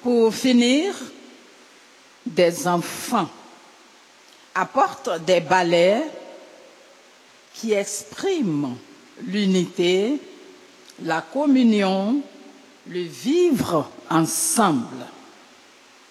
Pour finir, des enfants apportent des ballets qui expriment l'unité, la communion, le vivre ensemble.